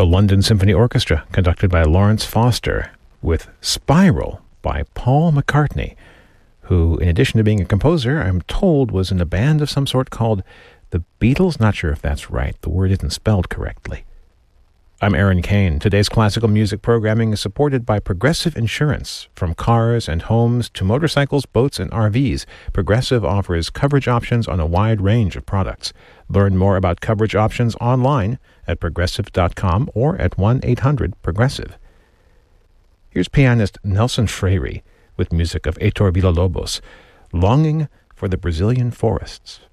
the London Symphony Orchestra, conducted by Lawrence Foster, with Spiral by Paul McCartney, who, in addition to being a composer, I'm told was in a band of some sort called the Beatles. Not sure if that's right. The word isn't spelled correctly. I'm Aaron Kane. Today's classical music programming is supported by Progressive Insurance. From cars and homes to motorcycles, boats, and RVs, Progressive offers coverage options on a wide range of products. Learn more about coverage options online at progressive.com or at 1-800-PROGRESSIVE. Here's pianist Nelson Freire with music of Heitor Villa-Lobos, Longing for the Brazilian Forests.